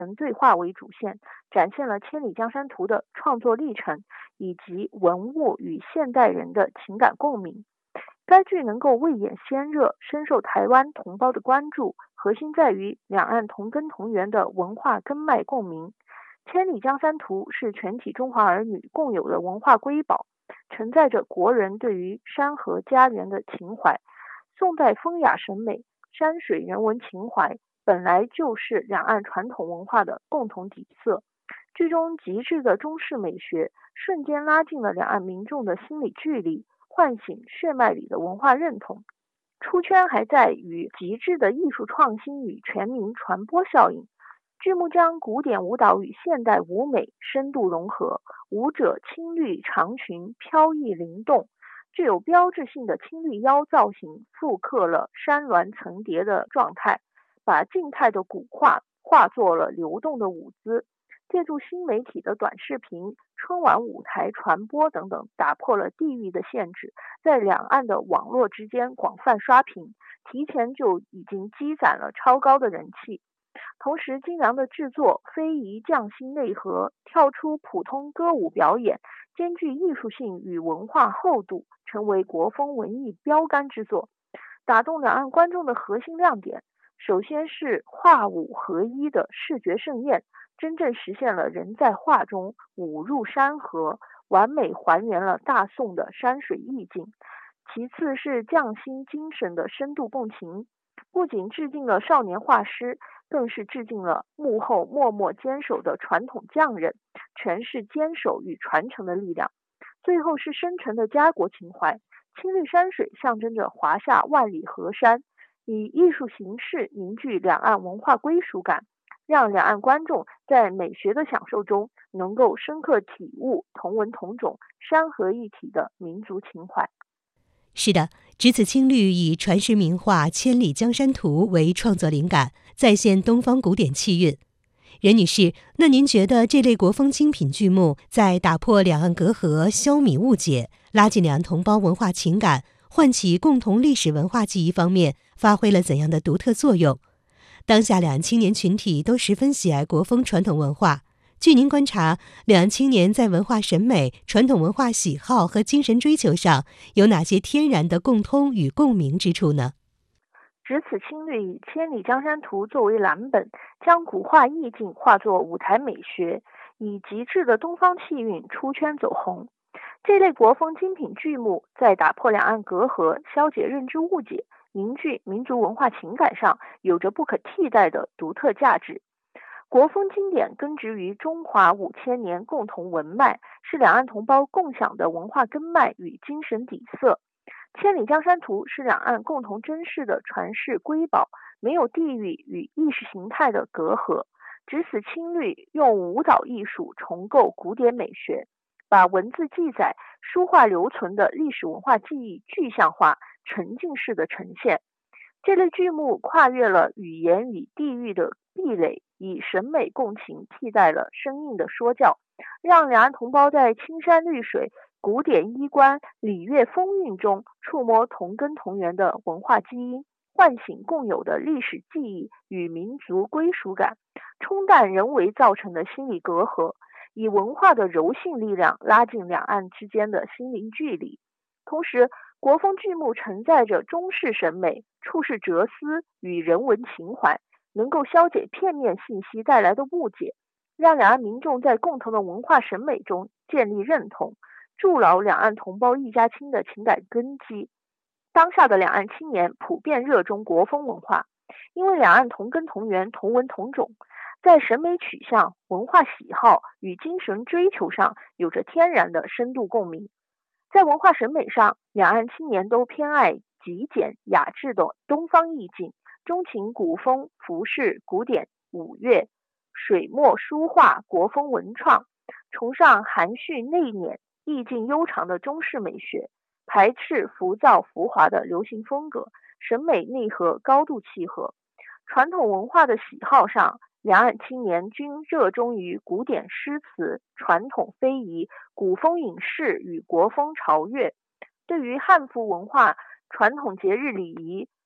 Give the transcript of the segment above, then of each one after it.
人对话为主线，展现了《千里江山图》的创作历程以及文物与现代人的情感共鸣。该剧能够未演先热，深受台湾同胞的关注，核心在于两岸同根同源的文化根脉共鸣。《千里江山图》是全体中华儿女共有的文化瑰宝，承载着国人对于山河家园的情怀。宋代风雅审美、山水人文情怀本来就是两岸传统文化的共同底色。剧中极致的中式美学，瞬间拉近了两岸民众的心理距离，唤醒血脉里的文化认同。出圈还在于极致的艺术创新与全民传播效应。剧目将古典舞蹈与现代舞美深度融合，舞者青绿长裙飘逸灵动，具有标志性的青绿腰造型复刻了山峦层叠的状态，把静态的古画化作了流动的舞姿。借助新媒体的短视频、春晚舞台传播等等，打破了地域的限制，在两岸的网络之间广泛刷屏，提前就已经积攒了超高的人气。同时，精良的制作、非遗匠心内核，跳出普通歌舞表演，兼具艺术性与文化厚度，成为国风文艺标杆之作。打动两岸观众的核心亮点，首先是画舞合一的视觉盛宴，真正实现了人在画中，舞入山河，完美还原了大宋的山水意境。其次是匠心精神的深度共情，不仅致敬了少年画师，更是致敬了幕后默默坚守的传统匠人，诠释坚守与传承的力量。最后是深沉的家国情怀，青绿山水象征着华夏万里河山，以艺术形式凝聚两岸文化归属感，让两岸观众在美学的享受中能够深刻体悟同文同种、山河一体的民族情怀。 是的，只此青绿以传世名画《千里江山图》为创作灵感，再现东方古典气韵。任女士，那您觉得这类国风精品剧目在打破两岸隔阂、消弭误解、拉近两岸同胞文化情感、唤起共同历史文化记忆方面发挥了怎样的独特作用？当下两岸青年群体都十分喜爱国风传统文化，据您观察，两岸青年在文化审美、传统文化喜好和精神追求上有哪些天然的共通与共鸣之处呢？ 只此青绿以《千里江山图》作为蓝本，将古画意境化作舞台美学，以极致的东方气韵出圈走红。这类国风精品剧目在打破两岸隔阂、消解认知误解、凝聚民族文化情感上有着不可替代的独特价值。国风经典根植于中华5000年共同文脉，是两岸同胞共享的文化根脉与精神底色。千里江山图是两岸共同珍视的传世瑰宝，没有地域与意识形态的隔阂。只此青绿用舞蹈艺术重构古典美学，把文字记载、书画留存的历史文化记忆具象化、沉浸式的呈现。这类剧目跨越了语言与地域的壁垒，以审美共情替代了生硬的说教，让两岸同胞在青山绿水、古典衣冠、礼乐风韵中触摸同根同源的文化基因，唤醒共有的历史记忆与民族归属感，冲淡人为造成的心理隔阂，以文化的柔性力量拉近两岸之间的心灵距离。同时，国风剧目承载着中式审美、处世哲思与人文情怀，能够消解片面信息带来的误解，让两岸民众在共同的文化审美中建立认同，筑牢两岸同胞一家亲的情感根基。当下的两岸青年普遍热衷国风文化，因为两岸同根同源、同文同种，在审美取向、文化喜好与精神追求上有着天然的深度共鸣。在文化审美上，两岸青年都偏爱极简雅致的东方意境，钟情古风、服饰、古典、舞乐、水墨书画、国风文创，崇尚含蓄内敛、意境悠长的中式美学，排斥浮躁浮华的流行风格，审美内核高度契合。传统文化的喜好上，两岸青年均热衷于古典诗词、传统非遗、古风影视与国风潮乐。对于汉服文化、传统节日礼仪、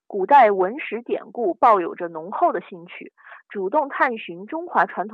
古代文史典故抱有着浓厚的兴趣，主动探寻中华传统